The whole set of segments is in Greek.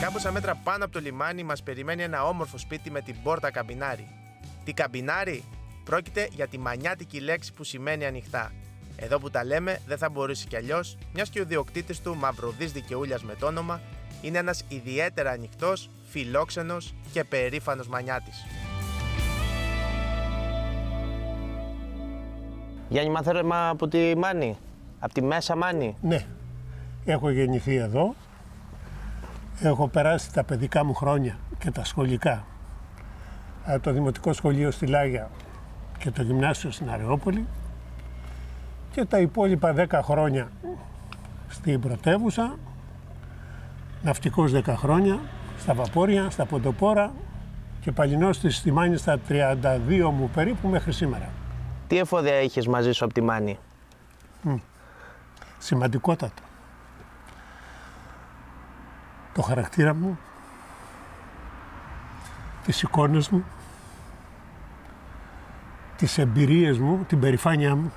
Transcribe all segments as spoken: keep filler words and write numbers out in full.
Κάμποσα μέτρα πάνω από το λιμάνι μας περιμένει ένα όμορφο σπίτι με την πόρτα καμπινάρι. Τι καμπινάρι? Πρόκειται για τη μανιάτικη λέξη που σημαίνει ανοιχτά. Εδώ που τα λέμε δεν θα μπορούσε κι αλλιώς, μιας και ο ιδιοκτήτης του, Μαυροδής Δικαιούλιας με το όνομα, είναι ένας ιδιαίτερα ανοιχτός, φιλόξενος και περήφανος μανιάτης. Γιάννη, μαθαίρεμα από τη Μάνη, από τη Μέσα Μάνη. Ναι, έχω γεννηθεί εδώ, έχω περάσει τα παιδικά μου χρόνια και τα σχολικά, το δημοτικό σχολείο στη Λάγια και το γυμνάσιο στην Αρεόπολη και τα υπόλοιπα δέκα χρόνια στην πρωτεύουσα, ναυτικός δέκα χρόνια, στα βαπόρια, στα ποντοπόρα και παλινώστης στη Μάνη στα τριάντα δύο μου περίπου μέχρι σήμερα. Τι εφόδια είχες μαζί σου από τη Μάνη? Mm. Σημαντικότατο. Το χαρακτήρα μου, τις εικόνες μου, τις εμπειρίες μου, την περηφάνειά μου,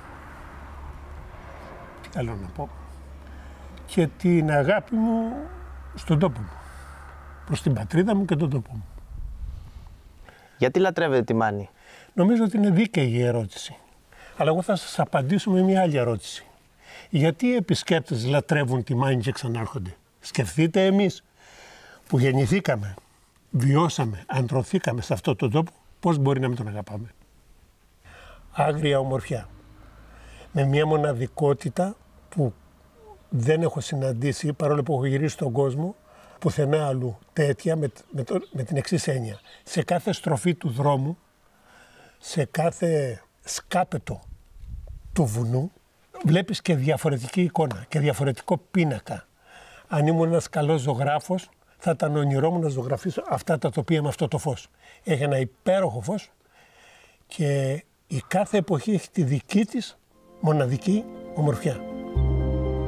τι άλλο να πω, και την αγάπη μου στον τόπο μου, προς την πατρίδα μου και τον τόπο μου. Γιατί λατρεύετε τη Μάνη? Νομίζω ότι είναι δίκαιη η ερώτηση, αλλά εγώ θα σας απαντήσω με μια άλλη ερώτηση. Γιατί οι επισκέπτες λατρεύουν τη Μάνη και ξανάρχονται? Σκεφτείτε εμείς που γεννηθήκαμε, βιώσαμε, ανθρωθήκαμε σε αυτόν τον τόπο, πώς μπορεί να μην τον αγαπάμε? Άγρια ομορφιά, με μια μοναδικότητα που δεν έχω συναντήσει, παρόλο που έχω γυρίσει στον κόσμο, πουθενά αλλού τέτοια, με, με, το, με την εξής έννοια. Σε κάθε στροφή του δρόμου, σε κάθε σκάπετο του βουνού, βλέπεις και διαφορετική εικόνα και διαφορετικό πίνακα. Αν ήμουν ένας καλός ζωγράφος, θα ήταν όνειρό μου να ζωγραφίσω αυτά τα τοπία με αυτό το φως. Έχει ένα υπέροχο φως και η κάθε εποχή έχει τη δική της μοναδική ομορφιά.